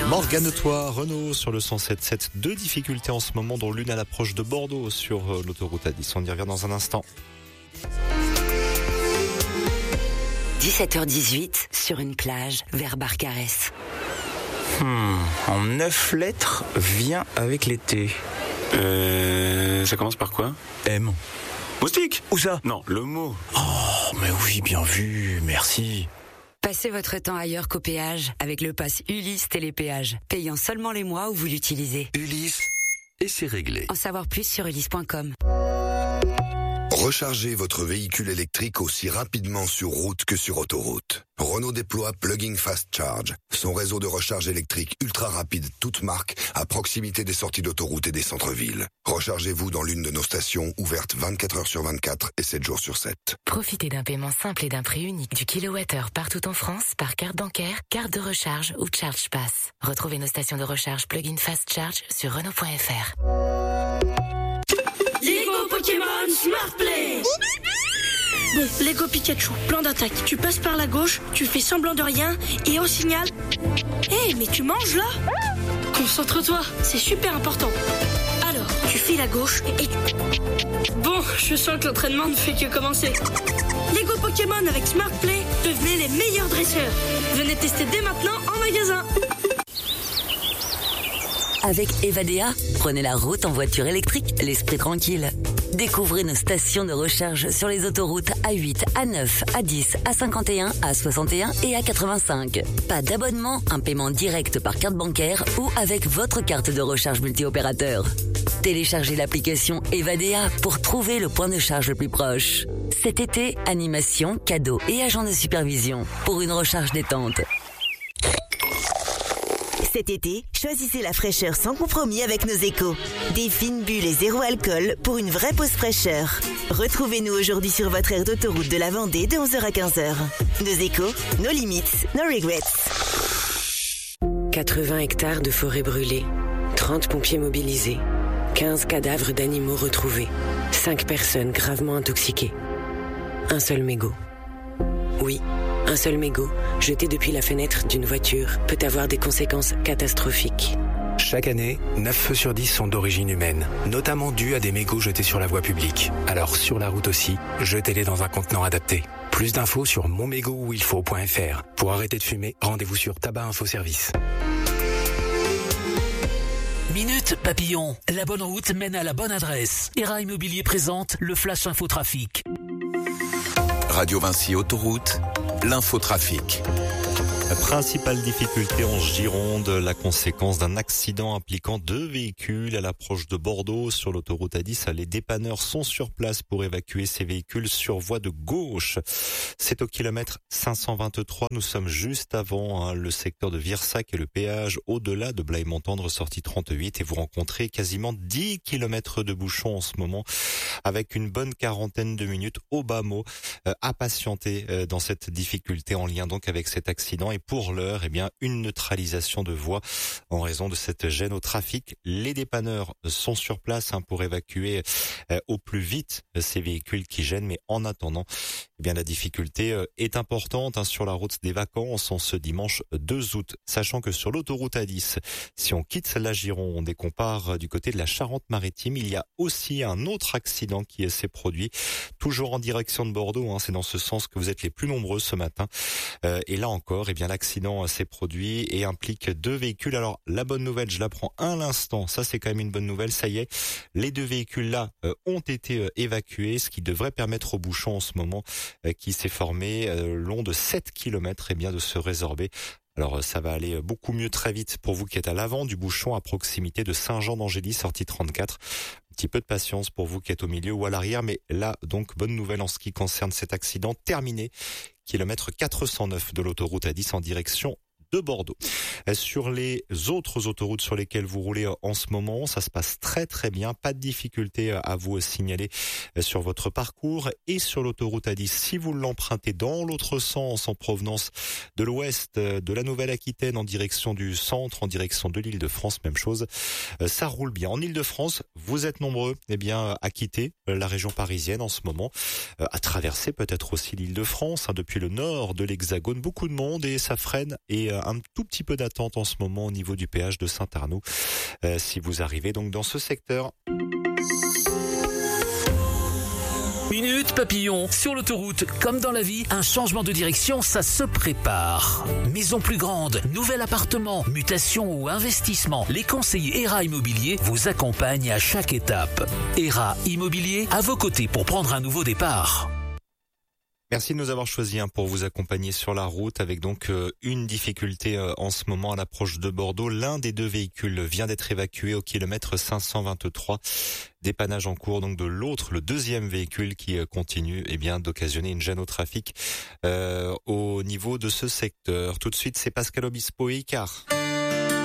Morgane Toi, Renault sur le 107.7. Deux difficultés en ce moment, dont l'une à l'approche de Bordeaux sur l'autoroute A10. On y revient dans un instant. 17h18 sur une plage vers Barcarès. En 9 lettres, vient avec l'été. Ça commence par quoi? M. Moustique? Où ça? Non, le mot. Oh, mais oui, bien vu, merci. Passez votre temps ailleurs qu'au péage avec le pass Ulysse Télépéage, payant seulement les mois où vous l'utilisez. Ulysse, et c'est réglé. En savoir plus sur ulysse.com. Rechargez votre véhicule électrique aussi rapidement sur route que sur autoroute. Renault déploie Plug-in Fast Charge, son réseau de recharge électrique ultra rapide toute marque à proximité des sorties d'autoroute et des centres-villes. Rechargez-vous dans l'une de nos stations ouvertes 24 heures sur 24 et 7 jours sur 7. Profitez d'un paiement simple et d'un prix unique du kilowattheure partout en France par carte bancaire, carte de recharge ou Charge Pass. Retrouvez nos stations de recharge Plug-in Fast Charge sur Renault.fr. Lego Pokémon Smart Play. Bon, Lego Pikachu, plan d'attaque. Tu passes par la gauche, tu fais semblant de rien, et au signal... mais tu manges là? Concentre-toi, c'est super important. Alors, tu files à gauche et... Bon, je sens que l'entraînement ne fait que commencer. Lego Pokémon avec Smart Play, devenez les meilleurs dresseurs. Venez tester dès maintenant en magasin. Avec Evadea, prenez la route en voiture électrique, l'esprit tranquille. Découvrez nos stations de recharge sur les autoroutes A8, A9, A10, A51, A61 et A85. Pas d'abonnement, un paiement direct par carte bancaire ou avec votre carte de recharge multi-opérateur. Téléchargez l'application Evadea pour trouver le point de charge le plus proche. Cet été, animation, cadeaux et agents de supervision pour une recharge détente. Cet été, choisissez la fraîcheur sans compromis avec nos échos. Des fines bulles et zéro alcool pour une vraie pause fraîcheur. Retrouvez-nous aujourd'hui sur votre aire d'autoroute de la Vendée de 11h à 15h. Nos échos, nos limites, nos regrets. 80 hectares de forêt brûlée, 30 pompiers mobilisés, 15 cadavres d'animaux retrouvés, 5 personnes gravement intoxiquées. Un seul mégot. Oui, un seul mégot, jeté depuis la fenêtre d'une voiture, peut avoir des conséquences catastrophiques. Chaque année, 9 feux sur 10 sont d'origine humaine, notamment dus à des mégots jetés sur la voie publique. Alors sur la route aussi, jetez-les dans un contenant adapté. Plus d'infos sur monmégotuilfaut.fr. Pour arrêter de fumer, rendez-vous sur Tabac Info Service. Minute Papillon, la bonne route mène à la bonne adresse. ERA Immobilier présente le Flash Infotrafic. Radio Vinci Autoroute, l'infotrafic. La principale difficulté en Gironde, la conséquence d'un accident impliquant 2 véhicules à l'approche de Bordeaux sur l'autoroute A10. Les dépanneurs sont sur place pour évacuer ces véhicules sur voie de gauche. C'est au kilomètre 523. Nous sommes juste avant le secteur de Virsac et le péage au-delà de Blaye-Montendre, sortie 38. Et vous rencontrez quasiment 10 kilomètres de bouchons en ce moment, avec une bonne quarantaine de minutes au bas mot à patienter dans cette difficulté en lien donc avec cet accident. Et pour l'heure, une neutralisation de voie en raison de cette gêne au trafic. Les dépanneurs sont sur place pour évacuer au plus vite ces véhicules qui gênent. Mais en attendant, la difficulté est importante sur la route des vacances en ce dimanche 2 août. Sachant que sur l'autoroute A10, si on quitte la Gironde et qu'on part du côté de la Charente-Maritime, il y a aussi un autre accident qui s'est produit, toujours en direction de Bordeaux. C'est dans ce sens que vous êtes les plus nombreux ce matin. Et là encore, l'accident s'est produit et implique 2 véhicules. Alors, la bonne nouvelle, je la prends à l'instant. Ça, c'est quand même une bonne nouvelle. Ça y est, les 2 véhicules-là ont été évacués, ce qui devrait permettre au bouchon en ce moment qui s'est formé long de 7 km de se résorber. Alors ça va aller beaucoup mieux très vite pour vous qui êtes à l'avant du bouchon à proximité de Saint-Jean-d'Angély, sortie 34. Un petit peu de patience pour vous qui êtes au milieu ou à l'arrière, mais là donc bonne nouvelle en ce qui concerne cet accident terminé. Kilomètre 409 de l'autoroute A10 en direction de Bordeaux. Sur les autres autoroutes sur lesquelles vous roulez en ce moment, ça se passe très très bien, pas de difficulté à vous signaler sur votre parcours. Et sur l'autoroute A10, si vous l'empruntez dans l'autre sens en provenance de l'ouest, de la Nouvelle-Aquitaine en direction du centre, en direction de l'Île-de-France, même chose, ça roule bien. En Île-de-France, vous êtes nombreux à quitter la région parisienne en ce moment, à traverser peut-être aussi l'Île-de-France depuis le nord de l'Hexagone, beaucoup de monde et ça freine et un tout petit peu d'attente en ce moment au niveau du péage de Saint-Arnoux, si vous arrivez donc dans ce secteur. Minute Papillon. Sur l'autoroute, comme dans la vie, un changement de direction, ça se prépare. Maison plus grande, nouvel appartement, mutation ou investissement, les conseillers ERA Immobilier vous accompagnent à chaque étape. ERA Immobilier, à vos côtés pour prendre un nouveau départ. Merci de nous avoir choisi pour vous accompagner sur la route avec donc une difficulté en ce moment à l'approche de Bordeaux. L'un des deux véhicules vient d'être évacué au kilomètre 523. Dépannage en cours donc de l'autre, le deuxième véhicule qui continue d'occasionner une gêne au trafic au niveau de ce secteur. Tout de suite, c'est Pascal Obispo et Icar.